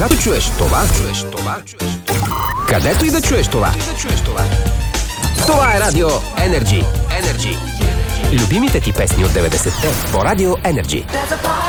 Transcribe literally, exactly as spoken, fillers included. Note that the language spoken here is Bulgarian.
Когато чуеш това, чуеш това, чуеш това. Където и да чуеш това. Това е Радио Енерджи. Енерджи. Любимите ти песни от деветдесетте по Радио Енерджи.